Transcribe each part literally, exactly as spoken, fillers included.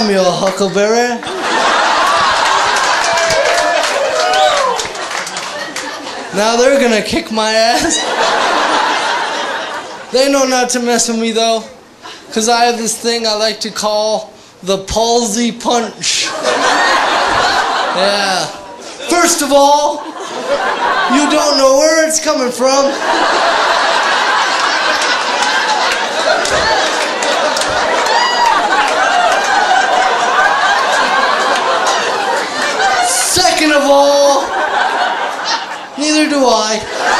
Samuel Huckleberry. Now they're gonna kick my ass. They know not to mess with me though, because I have this thing I like to call the palsy punch. Yeah. First of all, you don't know where it's coming from. Second of all, neither do I.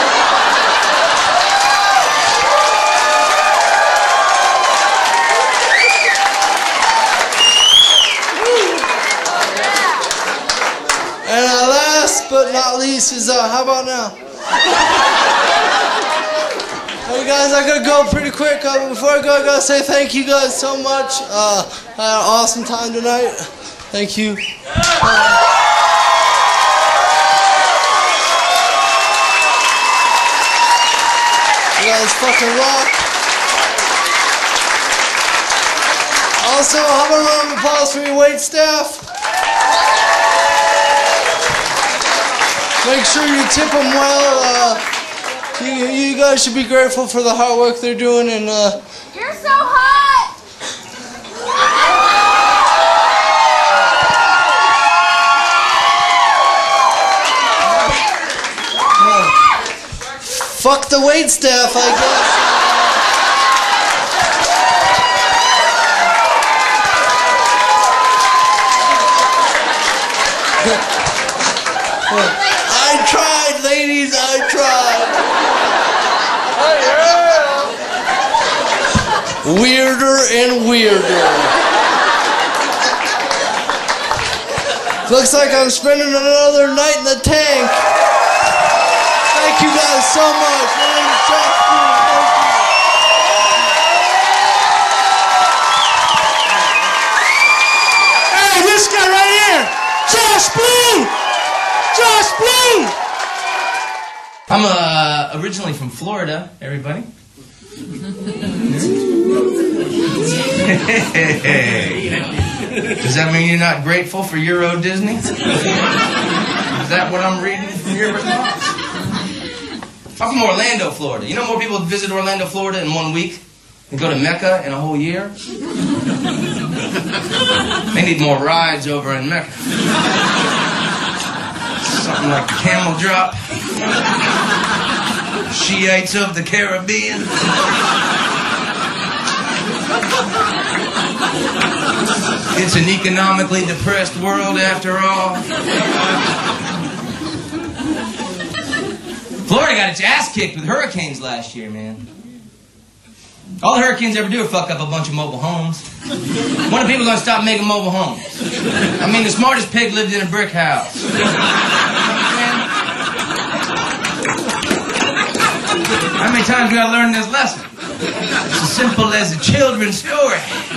And uh, last but not least is, uh, how about now? Hey guys, I gotta go pretty quick. Uh, before I go, I gotta say thank you guys so much. Uh, I had an awesome time tonight. Thank you. Uh, You guys fucking rock. Also, how about a round of applause for your wait staff? Make sure you tip them well. Uh, you, you guys should be grateful for the hard work they're doing. And uh, you're so hot. Fuck the wait staff, I guess. I tried, ladies, I tried. Weirder and weirder. Looks like I'm spending another night in the tank. Thank you guys so much. My name is Josh Bloom. Hey, this guy right here, Josh Bloom. Josh Bloom. I'm uh, originally from Florida, everybody. Does that mean you're not grateful for Euro Disney? Is that what I'm reading from your response? I'm from Orlando, Florida. You know more people visit Orlando, Florida in one week than go to Mecca in a whole year? They need more rides over in Mecca. Something like the Camel Drop. Shiites of the Caribbean. It's an economically depressed world after all. Florida got its ass kicked with hurricanes last year, man. All the hurricanes ever do is fuck up a bunch of mobile homes. When are people gonna stop making mobile homes? I mean, the smartest pig lived in a brick house. How many times we gotta learn this lesson? It's as simple as a children's story.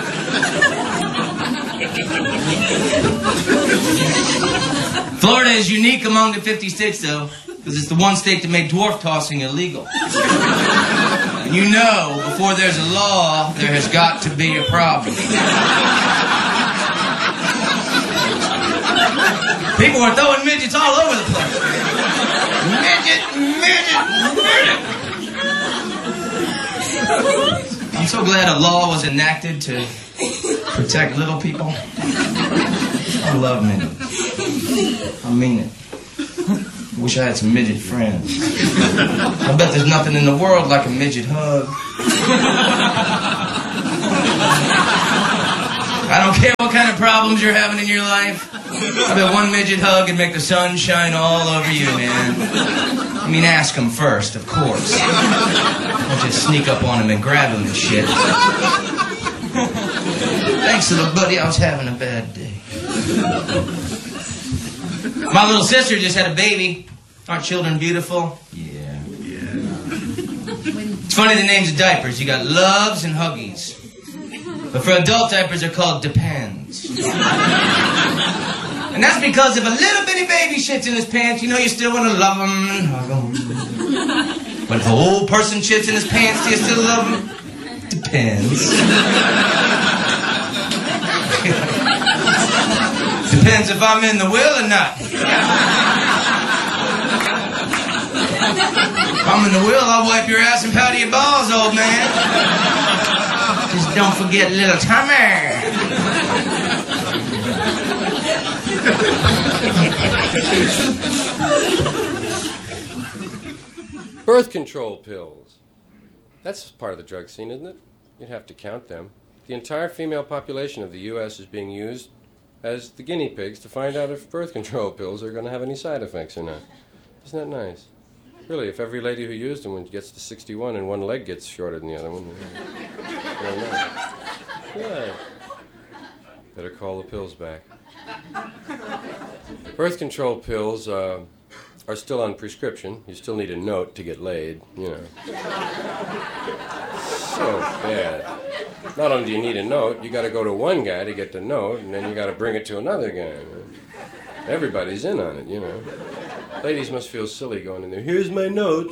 Florida is unique among the fifty states, though, because it's the one state that made dwarf tossing illegal. And you know, before there's a law, there has got to be a problem. People are throwing midgets all over the place. Midget, midget, midget. I'm so glad a law was enacted to protect little people. I love midgets. I mean it. Wish I had some midget friends. I bet there's nothing in the world like a midget hug. I don't care what kind of problems you're having in your life. I bet one midget hug would make the sun shine all over you, man. I mean, ask him first, of course. Don't just sneak up on him and grab him and shit. Thanks, little buddy, I was having a bad day. My little sister just had a baby. Aren't children beautiful? Yeah. Yeah. It's funny the names of diapers. You got Loves and Huggies. But for adult diapers, they're called Depends. And that's because if a little bitty baby shits in his pants, you know you still want to love him and hug him. But if a whole person shits in his pants, do you still love him? Depends. Depends if I'm in the will or not. If I'm in the will, I'll wipe your ass and powder your balls, old man. Just don't forget little Tommy. Birth control pills. That's part of the drug scene, isn't it? You'd have to count them. The entire female population of the U S is being used as the guinea pigs to find out if birth control pills are going to have any side effects or not. Isn't that nice? Really, if every lady who used them when gets to sixty-one and one leg gets shorter than the other one. Very nice. Yeah. Better call the pills back. Birth control pills uh, are still on prescription. You still need a note to get laid, you know. So bad. Not only do you need a note, you got to go to one guy to get the note, and then you got to bring it to another guy. Everybody's in on it, you know. Ladies must feel silly going in there. Here's my note.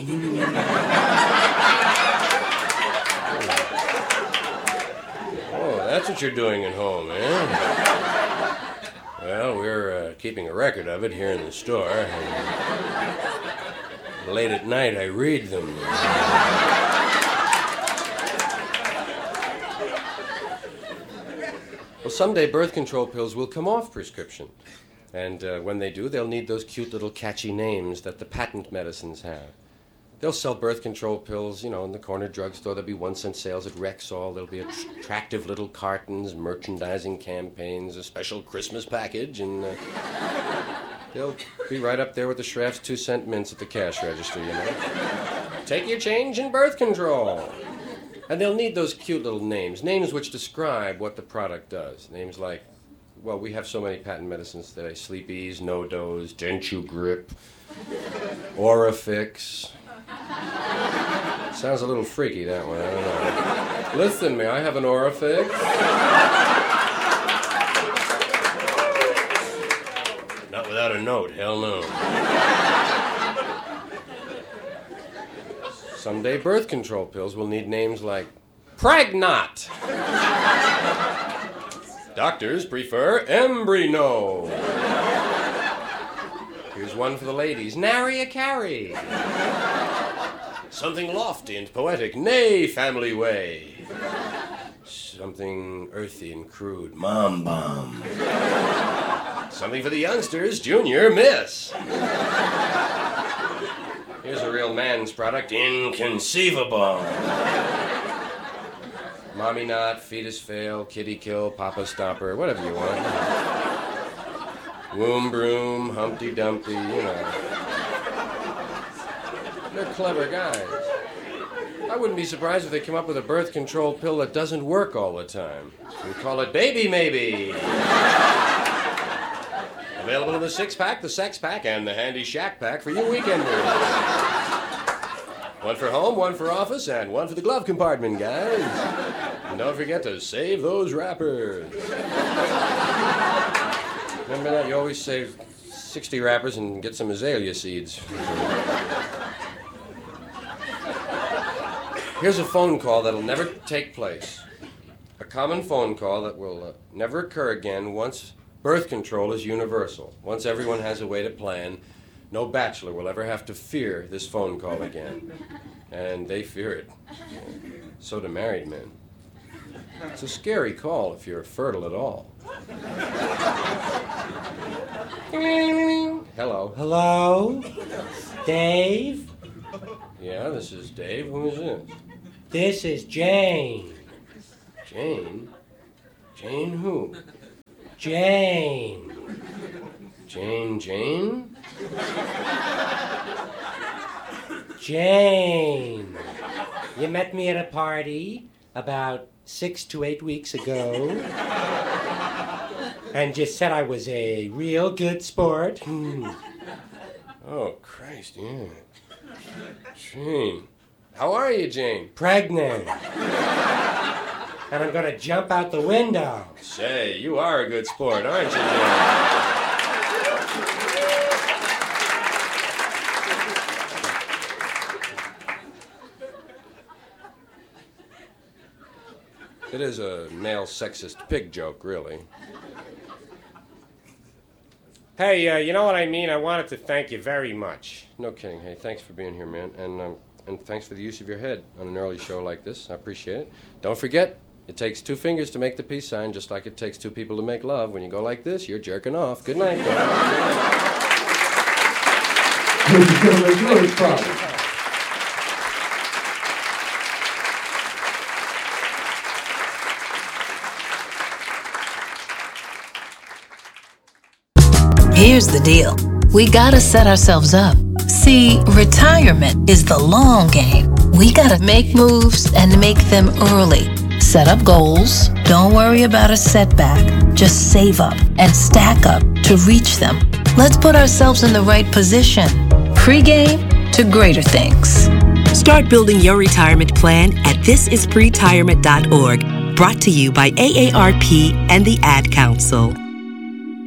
Oh, that's what you're doing at home, eh? Well, we're uh, keeping a record of it here in the store. And late at night, I read them. Well, someday birth control pills will come off prescription. And uh, when they do, they'll need those cute little catchy names that the patent medicines have. They'll sell birth control pills, you know, in the corner drugstore. There'll be one-cent sales at Rexall. There'll be attractive little cartons, merchandising campaigns, a special Christmas package, and uh, they'll be right up there with the Schraff's two-cent mints at the cash register, you know. Take your change in birth control. And they'll need those cute little names, names which describe what the product does. Names like, well, we have so many patent medicines today. Sleep Ease, No-Dose, Denture Grip, Orifix. Sounds a little freaky, that one. I don't know. Listen, may I have an Orifix? Not without a note, hell no. Someday birth control pills will need names like Pregnot. Doctors prefer Embryno. Here's one for the ladies. Nary a carry. Something lofty and poetic. Nay, family way. Something earthy and crude. Mom bomb. Something for the youngsters. Junior miss. Here's a real man's product. Inconceivable. Mommy Not, Fetus Fail, Kitty Kill, Papa Stomper, whatever you want. Womb Broom, Humpty Dumpty, you know. They're clever guys. I wouldn't be surprised if they come up with a birth control pill that doesn't work all the time. We call it Baby Maybe. Available in the six-pack, the sex-pack, and the handy shack-pack for you weekenders. One for home, one for office, and one for the glove compartment, guys. And don't forget to save those wrappers. Remember that? You always save sixty wrappers and get some azalea seeds. Here's a phone call that'll never take place. A common phone call that will uh, never occur again once birth control is universal. Once everyone has a way to plan, no bachelor will ever have to fear this phone call again. And they fear it. So do married men. It's a scary call if you're fertile at all. Hello. Hello? Dave? Yeah, this is Dave. Who is this? This is Jane. Jane? Jane who? Jane. Jane Jane? Jane. You met me at a party about six to eight weeks ago. And you said I was a real good sport. Hmm. Oh, Christ, yeah. Jane. How are you, Jane? Pregnant. And I'm going to jump out the window. Say, you are a good sport, aren't you, Jane? It is a male sexist pig joke, really. Hey, uh, you know what I mean? I wanted to thank you very much. No kidding. Hey, thanks for being here, man. And, um, and thanks for the use of your head on an early show like this. I appreciate it. Don't forget, it takes two fingers to make the peace sign, just like it takes two people to make love. When you go like this, you're jerking off. Good night, guys. Here's the deal. We gotta set ourselves up. See, retirement is the long game. We gotta make moves and make them early. Set up goals. Don't worry about a setback. Just save up and stack up to reach them. Let's put ourselves in the right position. Pre-game to greater things. Start building your retirement plan at this is pre tirement dot org. Brought to you by A A R P and the Ad Council.